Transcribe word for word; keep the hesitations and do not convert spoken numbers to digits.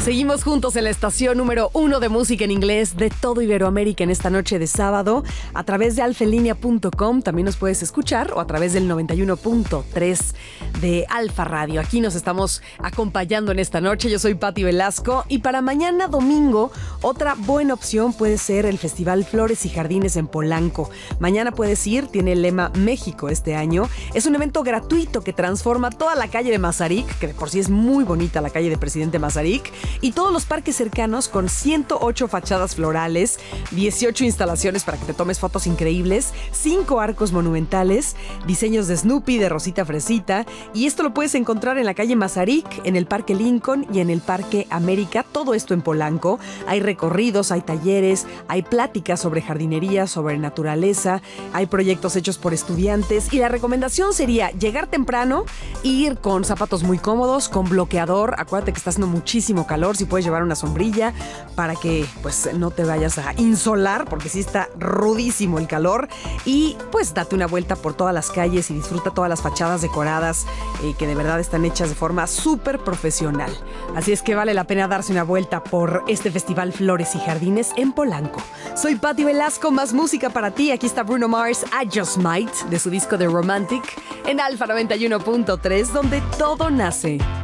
Seguimos juntos en la estación número uno de música en inglés de todo Iberoamérica en esta noche de sábado. A través de alfa en línea punto com también nos puedes escuchar, o a través del noventa y uno punto tres de Alfa Radio. Aquí nos estamos acompañando en esta noche. Yo soy Pati Velasco y para mañana domingo otra buena opción puede ser el Festival Flores y Jardines en Polanco. Mañana puedes ir, tiene el lema México este año. Es un evento gratuito que transforma toda la calle de Mazarik, que de por sí es muy bonita la calle de Presidente Mazarik, y todos los parques cercanos con ciento ocho fachadas florales, dieciocho instalaciones para que te tomes fotos increíbles, cinco arcos monumentales, diseños de Snoopy, de Rosita Fresita, y esto lo puedes encontrar en la calle Mazarik, en el Parque Lincoln y en el Parque América, todo esto en Polanco. Hay recorridos, hay talleres, hay pláticas sobre jardinería, sobre naturaleza, hay proyectos hechos por estudiantes, y la recomendación sería llegar temprano, ir con zapatos muy cómodos, con bloqueador. Acuérdate que está haciendo muchísimo calor, si puedes llevar una sombrilla para que pues no te vayas a insolar, porque sí está rudísimo el calor, y pues date una vuelta por todas las calles y disfruta todas las fachadas decoradas eh, que de verdad están hechas de forma súper profesional. Así es que vale la pena darse una vuelta por este Festival Flores y Jardines en Polanco. Soy Pati Velasco, más música para ti. Aquí está Bruno Mars, I Just Might, de su disco The Romantic, en Alfa noventa y uno punto tres, donde todo nace.